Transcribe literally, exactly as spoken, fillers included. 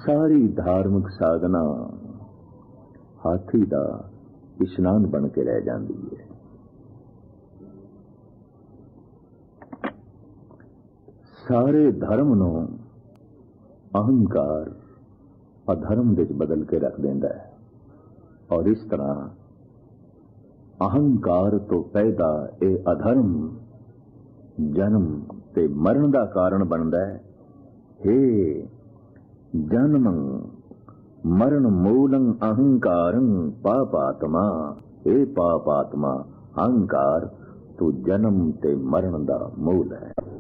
ਸਾਰੀ ਧਾਰਮਿਕ ਸਾਧਨਾ ਹਾਥੀ ਦਾ ਇਸ਼ਨਾਨ ਬਣ ਕੇ ਰਹਿ ਜਾਂਦੀ ਹੈ। ਸਾਰੇ ਧਰਮ ਨੂੰ ਅਹੰਕਾਰ ਅਧਰਮ ਵਿੱਚ ਬਦਲ ਕੇ ਰੱਖ ਦਿੰਦਾ ਹੈ। ਔਰ ਇਸ ਤਰ੍ਹਾਂ ਅਹੰਕਾਰ ਤੋਂ ਪੈਦਾ ਇਹ ਅਧਰਮ ਜਨਮ ਤੇ ਮਰਨ ਦਾ ਕਾਰਨ ਬਣਦਾ ਹੈ। ਹੇ ਜਨਮੰ ਮਰਨ ਮੂਲੰ ਅਹੰਕਾਰੰ ਪਾਪਾਤਮਾ, ਇਹ ਪਾਪਾਤਮਾ ਅਹੰਕਾਰ ਤੂੰ ਜਨਮ ਤੇ ਮਰਨ ਦਾ ਮੂਲ ਹੈ।